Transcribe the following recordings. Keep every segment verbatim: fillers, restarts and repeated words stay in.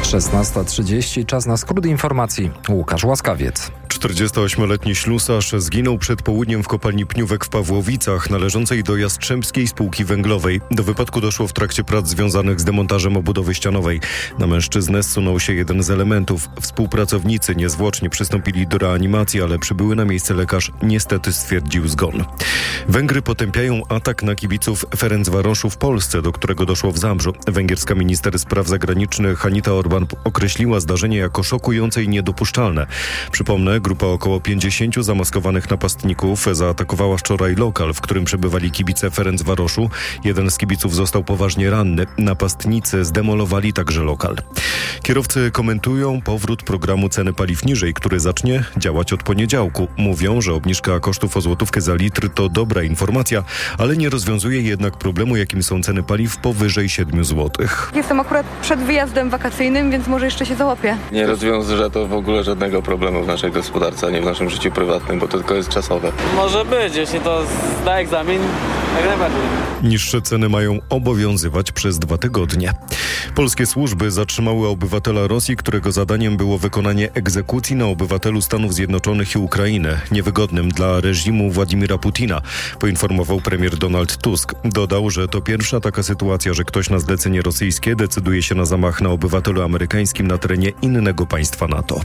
szesnasta trzydzieści, czas na skrót informacji. Łukasz Łaskawiec. czterdziestoośmioletni ślusarz zginął przed południem w kopalni Pniówek w Pawłowicach, należącej do Jastrzębskiej Spółki Węglowej. Do wypadku doszło w trakcie prac związanych z demontażem obudowy ścianowej. Na mężczyznę zsunął się jeden z elementów. Współpracownicy niezwłocznie przystąpili do reanimacji, ale przybyły na miejsce lekarz niestety stwierdził zgon. Węgry potępiają atak na kibiców Ferencvaroszu w Polsce, do którego doszło w Zabrzu. Węgierska minister spraw zagranicznych Anita Orban określiła zdarzenie jako szokujące i niedopuszczalne. Przypomnę, grupa około pięćdziesięciu zamaskowanych napastników zaatakowała wczoraj lokal, w którym przebywali kibice Ferencvaroszu. Jeden z kibiców został poważnie ranny. Napastnicy zdemolowali także lokal. Kierowcy komentują powrót programu ceny paliw niżej, który zacznie działać od poniedziałku. Mówią, że obniżka kosztów o złotówkę za litr to dobra informacja, ale nie rozwiązuje jednak problemu, jakim są ceny paliw powyżej siedmiu złotych. Jestem akurat przed wyjazdem wakacyjnym, więc może jeszcze się załapię. Nie rozwiąże to w ogóle żadnego problemu w naszej gospodarce, ani w naszym życiu prywatnym, bo to tylko jest czasowe. Może być, jeśli to zda egzamin, jak najbardziej. Niższe ceny mają obowiązywać przez dwa tygodnie. Polskie służby zatrzymały obywatela Rosji, którego zadaniem było wykonanie egzekucji na obywatelu Stanów Zjednoczonych i Ukrainy, niewygodnym dla reżimu Władimira Putina, poinformował premier Donald Tusk. Dodał, że to pierwsza taka sytuacja, że ktoś na zlecenie rosyjskie decyduje się na zamach na obywatelu amerykańskim na terenie innego państwa NATO.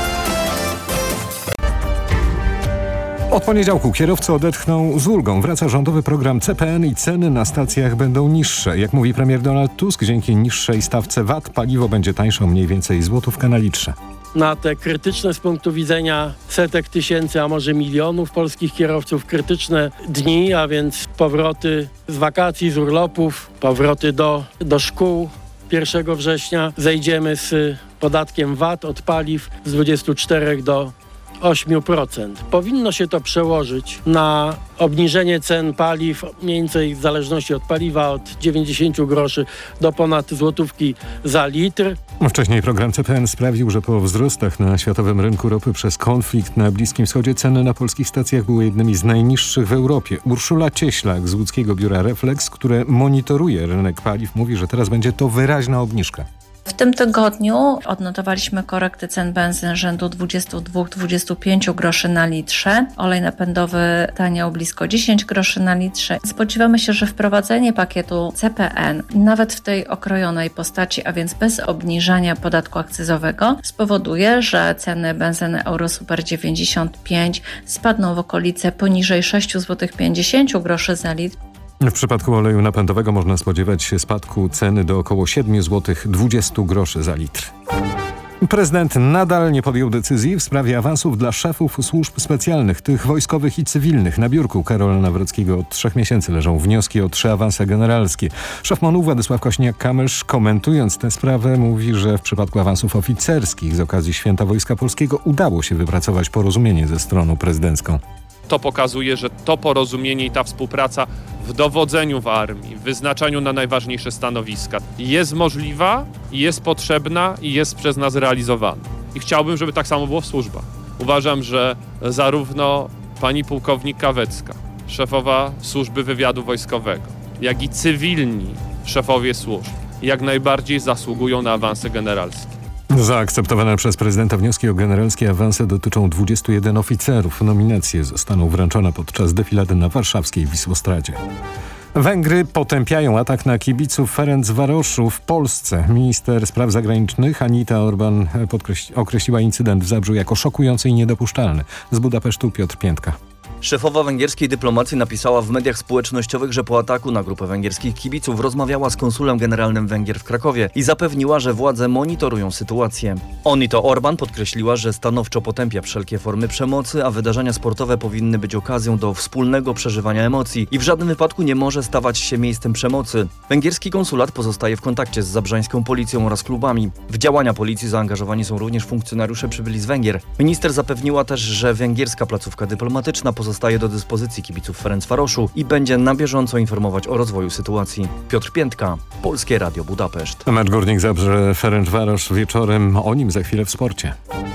Od poniedziałku kierowcy odetchną z ulgą. Wraca rządowy program C P N i ceny na stacjach będą niższe. Jak mówi premier Donald Tusk, dzięki niższej stawce V A T paliwo będzie tańsze o mniej więcej złotówkę na litrze. Na te krytyczne z punktu widzenia setek tysięcy, a może milionów polskich kierowców krytyczne dni, a więc powroty z wakacji, z urlopów, powroty do, do szkół. pierwszego września zejdziemy z podatkiem V A T od paliw z dwudziestu czterech do ośmiu procent. Powinno się to przełożyć na obniżenie cen paliw, mniej więcej w zależności od paliwa, od dziewięćdziesięciu groszy do ponad złotówki za litr. Wcześniej program C P N sprawił, że po wzrostach na światowym rynku ropy przez konflikt na Bliskim Wschodzie ceny na polskich stacjach były jednymi z najniższych w Europie. Urszula Cieślak z łódzkiego biura Reflex, które monitoruje rynek paliw, mówi, że teraz będzie to wyraźna obniżka. W tym tygodniu odnotowaliśmy korekty cen benzyn rzędu dwudziestu dwóch do dwudziestu pięciu groszy na litrze. Olej napędowy taniał blisko dziesięć groszy na litrze. Spodziewamy się, że wprowadzenie pakietu C P N, nawet w tej okrojonej postaci, a więc bez obniżania podatku akcyzowego, spowoduje, że ceny benzyny Eurosuper dziewięćdziesiąt pięć spadną w okolice poniżej sześć złotych pięćdziesiąt groszy za litr. W przypadku oleju napędowego można spodziewać się spadku ceny do około siedmiu złotych dwudziestu groszy za litr. Prezydent nadal nie podjął decyzji w sprawie awansów dla szefów służb specjalnych, tych wojskowych i cywilnych. Na biurku Karola Nawrockiego od trzech miesięcy leżą wnioski o trzy awanse generalskie. Szef M O N-u Władysław Kośniak-Kamysz, komentując tę sprawę, mówi, że w przypadku awansów oficerskich z okazji Święta Wojska Polskiego udało się wypracować porozumienie ze stroną prezydencką. To pokazuje, że to porozumienie i ta współpraca w dowodzeniu w armii, w wyznaczaniu na najważniejsze stanowiska jest możliwa, jest potrzebna i jest przez nas realizowana. I chciałbym, żeby tak samo było w służbach. Uważam, że zarówno pani pułkownik Kawecka, szefowa służby wywiadu wojskowego, jak i cywilni szefowie służb jak najbardziej zasługują na awanse generalskie. Zaakceptowane przez prezydenta wnioski o generalskie awanse dotyczą dwudziestu jeden oficerów. Nominacje zostaną wręczone podczas defilady na warszawskiej Wisłostradzie. Węgry potępiają atak na kibiców Ferencvaroszu w Polsce. Minister spraw zagranicznych Anita Orban określiła incydent w Zabrzu jako szokujący i niedopuszczalny. Z Budapesztu Piotr Piętka. Szefowa węgierskiej dyplomacji napisała w mediach społecznościowych, że po ataku na grupę węgierskich kibiców rozmawiała z konsulem generalnym Węgier w Krakowie i zapewniła, że władze monitorują sytuację. Onito Orban podkreśliła, że stanowczo potępia wszelkie formy przemocy, a wydarzenia sportowe powinny być okazją do wspólnego przeżywania emocji i w żadnym wypadku nie może stawać się miejscem przemocy. Węgierski konsulat pozostaje w kontakcie z zabrzańską policją oraz klubami. W działania policji zaangażowani są również funkcjonariusze przybyli z Węgier. Minister zapewniła też, że węgierska placówka dyplomatyczna pozostaje Pozostaje do dyspozycji kibiców Ferencvaroszu i będzie na bieżąco informować o rozwoju sytuacji. Piotr Piętka, Polskie Radio Budapeszt. Mecz Górnik Zabrze Ferencvaros wieczorem, o nim za chwilę w sporcie.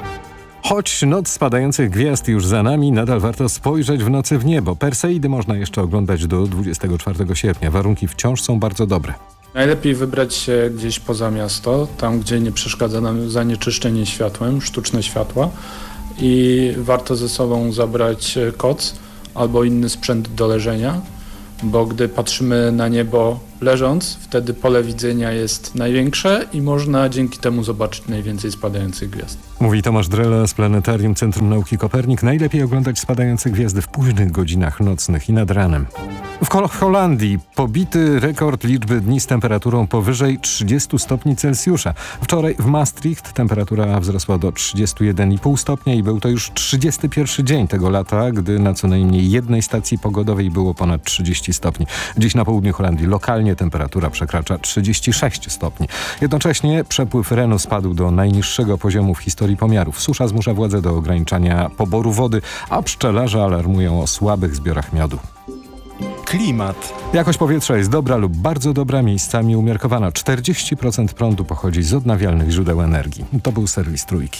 Choć noc spadających gwiazd już za nami, nadal warto spojrzeć w nocy w niebo. Perseidy można jeszcze oglądać do dwudziestego czwartego sierpnia. Warunki wciąż są bardzo dobre. Najlepiej wybrać się gdzieś poza miasto, tam gdzie nie przeszkadza nam zanieczyszczenie światłem, sztuczne światła i warto ze sobą zabrać koc albo inny sprzęt do leżenia, bo gdy patrzymy na niebo leżąc, wtedy pole widzenia jest największe i można dzięki temu zobaczyć najwięcej spadających gwiazd. Mówi Tomasz Drela z Planetarium Centrum Nauki Kopernik. Najlepiej oglądać spadające gwiazdy w późnych godzinach nocnych i nad ranem. W Hol- Holandii pobity rekord liczby dni z temperaturą powyżej trzydziestu stopni Celsjusza. Wczoraj w Maastricht temperatura wzrosła do trzydziestu jeden i pół stopnia i był to już trzydziesty pierwszy dzień tego lata, gdy na co najmniej jednej stacji pogodowej było ponad trzydzieści stopni. Dziś na południu Holandii lokalnie temperatura przekracza trzydzieści sześć stopni. Jednocześnie przepływ Renu spadł do najniższego poziomu w historii pomiarów. Susza zmusza władze do ograniczania poboru wody, a pszczelarze alarmują o słabych zbiorach miodu. Klimat. Jakość powietrza jest dobra lub bardzo dobra, miejscami umiarkowana. czterdzieści procent prądu pochodzi z odnawialnych źródeł energii. To był serwis Trójki.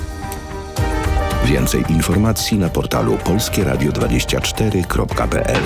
Więcej informacji na portalu polskie radio dwadzieścia cztery kropka p l.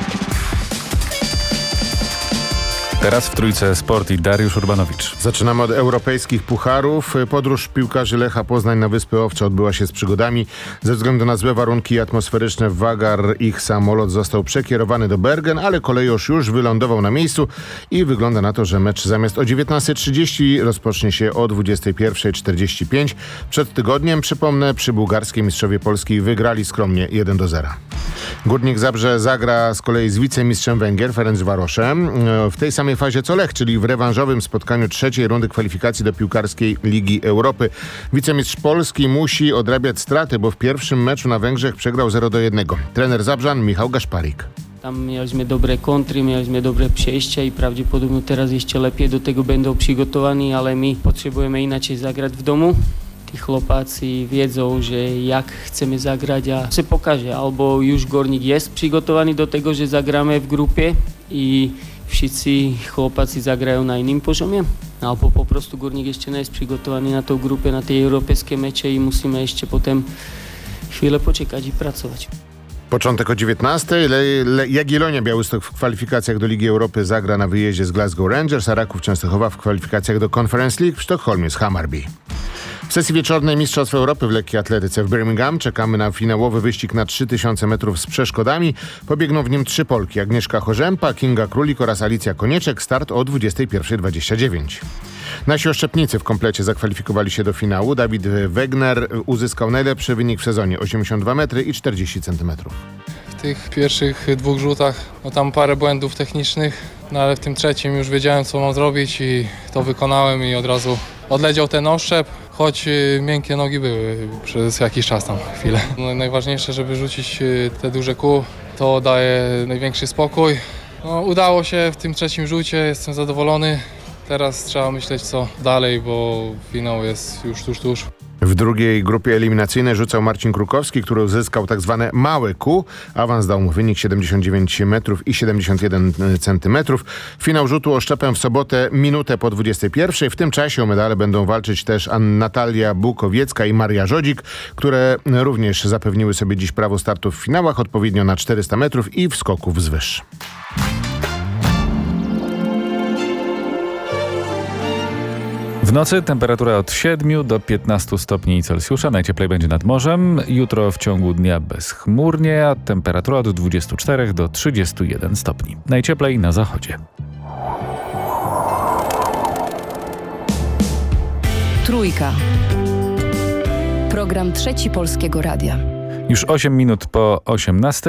Teraz w Trójce Sport i Dariusz Urbanowicz. Zaczynamy od europejskich pucharów. Podróż piłkarzy Lecha Poznań na Wyspy Owcze odbyła się z przygodami. Ze względu na złe warunki atmosferyczne w Wagar ich samolot został przekierowany do Bergen, ale kolejorz już wylądował na miejscu i wygląda na to, że mecz zamiast o dziewiętnasta trzydzieści rozpocznie się o dwudziesta pierwsza czterdzieści pięć. Przed tygodniem, przypomnę, przy bułgarskiej mistrzowie Polski wygrali skromnie jeden do zera. Górnik Zabrze zagra z kolei z wicemistrzem Węgier Ferencvaroszem w tej samej fazie co Lech, czyli w rewanżowym spotkaniu trzeciej rundy kwalifikacji do piłkarskiej Ligi Europy. Wicemistrz Polski musi odrabiać straty, bo w pierwszym meczu na Węgrzech przegrał zero do jednego. Trener Zabrzan Michał Gaszparik. Tam mieliśmy dobre kontry, mieliśmy dobre przejścia i prawdopodobnie teraz jeszcze lepiej do tego będą przygotowani, ale my potrzebujemy inaczej zagrać w domu. Ci chłopacy wiedzą, że jak chcemy zagrać, a się pokaże. Albo już Górnik jest przygotowany do tego, że zagramy w grupie i wszyscy chłopacy zagrają na innym poziomie, albo po prostu Górnik jeszcze nie jest przygotowany na tą grupę, na te europejskie mecze i musimy jeszcze potem chwilę poczekać i pracować. Początek o dziewiętnastej. Le- Le- Jagiellonia Białystok w kwalifikacjach do Ligi Europy zagra na wyjeździe z Glasgow Rangers, a Raków Częstochowa w kwalifikacjach do Conference League w Sztokholmie z Hammarby. W sesji wieczornej Mistrzostw Europy w lekkiej atletyce w Birmingham czekamy na finałowy wyścig na trzy tysiące metrów z przeszkodami. Pobiegną w nim trzy Polki: Agnieszka Chorzępa, Kinga Królik oraz Alicja Konieczek. Start o dwudziesta pierwsza dwadzieścia dziewięć. Nasi oszczepnicy w komplecie zakwalifikowali się do finału. Dawid Wegner uzyskał najlepszy wynik w sezonie: osiemdziesiąt dwa metry i czterdzieści centymetrów. W tych pierwszych dwóch rzutach no tam parę błędów technicznych, no ale w tym trzecim już wiedziałem, co mam zrobić i to wykonałem i od razu odleciał ten oszczep, choć y, miękkie nogi były przez jakiś czas tam, chwilę. No, najważniejsze, żeby rzucić y, te duże kół, to daje największy spokój. No, udało się w tym trzecim rzucie, jestem zadowolony. Teraz trzeba myśleć, co dalej, bo finał jest już tuż, tuż. W drugiej grupie eliminacyjnej rzucał Marcin Krukowski, który uzyskał tak zwane małe kół. Awans dał mu wynik siedemdziesiąt dziewięć metrów i siedemdziesiąt jeden centymetrów. Finał rzutu oszczepem w sobotę minutę po dwudziestej pierwszej. W tym czasie o medale będą walczyć też Natalia Bukowiecka i Maria Żodzik, które również zapewniły sobie dziś prawo startu w finałach, odpowiednio na czterysta metrów i w skoku wzwyż. W nocy temperatura od siedmiu do piętnastu stopni Celsjusza. Najcieplej będzie nad morzem. Jutro w ciągu dnia bezchmurnie, a temperatura od dwudziestu czterech do trzydziestu jeden stopni. Najcieplej na zachodzie. Trójka. Program Trzeci Polskiego Radia. Już osiem minut po osiemnastej.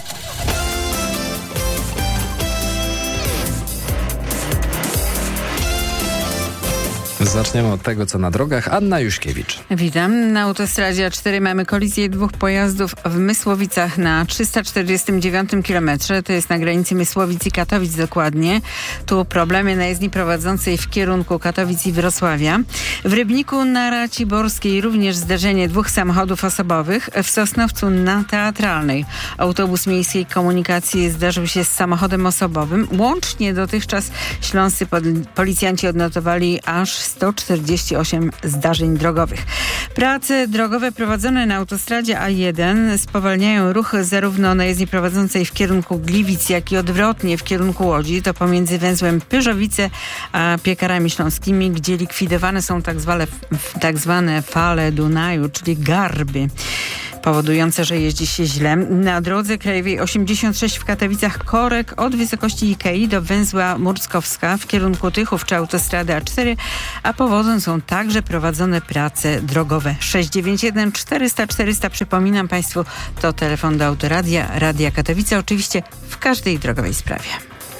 Zaczniemy od tego, co na drogach. Anna Juśkiewicz. Witam. Na autostradzie A cztery mamy kolizję dwóch pojazdów w Mysłowicach na trzysta czterdziestym dziewiątym kilometrze. To jest na granicy Mysłowic i Katowic dokładnie. Tu problemy na jezdni prowadzącej w kierunku Katowic i Wrocławia. W Rybniku na Raciborskiej również zdarzenie dwóch samochodów osobowych. W Sosnowcu na Teatralnej autobus miejskiej komunikacji zdarzył się z samochodem osobowym. Łącznie dotychczas śląscy policjanci odnotowali aż sto sto czterdzieści osiem zdarzeń drogowych. Prace drogowe prowadzone na autostradzie A jeden spowalniają ruch zarówno na jezdni prowadzącej w kierunku Gliwic, jak i odwrotnie w kierunku Łodzi. To pomiędzy węzłem Pyrzowice a Piekarami Śląskimi, gdzie likwidowane są tak zwane, tak zwane fale Dunaju, czyli garby, powodujące, że jeździ się źle. Na drodze krajowej osiemdziesiąt sześć w Katowicach korek od wysokości Ikei do węzła Murckowska w kierunku Tychów czy autostrady A cztery, a powodem są także prowadzone prace drogowe. sześć dziewięć jeden czterysta czterysta, przypominam Państwu, to telefon do Autoradia, Radia Katowice, oczywiście w każdej drogowej sprawie.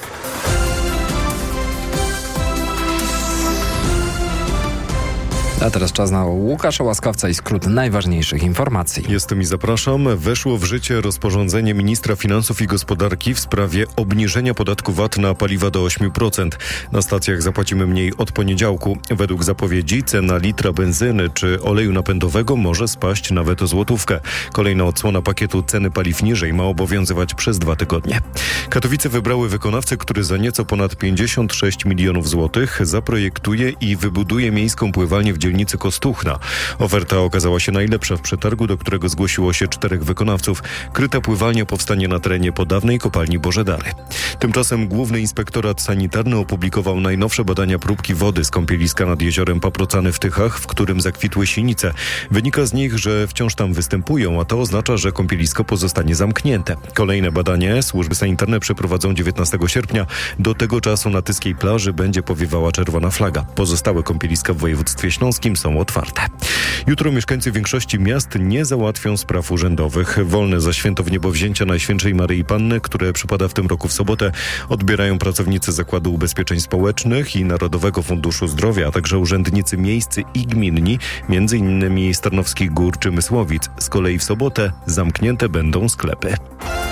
A teraz czas na Łukasza Łaskowca i skrót najważniejszych informacji. Jestem i zapraszam. Weszło w życie rozporządzenie ministra finansów i gospodarki w sprawie obniżenia podatku V A T na paliwa do osiem procent. Na stacjach zapłacimy mniej od poniedziałku. Według zapowiedzi cena litra benzyny czy oleju napędowego może spaść nawet o złotówkę. Kolejna odsłona pakietu ceny paliw niżej ma obowiązywać przez dwa tygodnie. Katowice wybrały wykonawcę, który za nieco ponad pięćdziesiąt sześć milionów złotych zaprojektuje i wybuduje miejską pływalnię w dzielnicy Kostuchna. Oferta okazała się najlepsza w przetargu, do którego zgłosiło się czterech wykonawców. Kryta pływalnia powstanie na terenie podawnej kopalni Bożedary. Tymczasem Główny Inspektorat Sanitarny opublikował najnowsze badania próbki wody z kąpieliska nad jeziorem Paprocany w Tychach, w którym zakwitły sinice. Wynika z nich, że wciąż tam występują, a to oznacza, że kąpielisko pozostanie zamknięte. Kolejne badanie służby sanitarne przeprowadzą dziewiętnastego sierpnia. Do tego czasu na tyskiej plaży będzie powiewała czerwona flaga. Pozostałe kąpieliska w województwie śląskim są otwarte. Jutro mieszkańcy większości miast nie załatwią spraw urzędowych. Wolne za święto Wniebowzięcia Najświętszej Maryi Panny, które przypada w tym roku w sobotę, odbierają pracownicy Zakładu Ubezpieczeń Społecznych i Narodowego Funduszu Zdrowia, a także urzędnicy miejscy i gminni, między innymi z Tarnowskich Gór czy Mysłowic. Z kolei w sobotę zamknięte będą sklepy.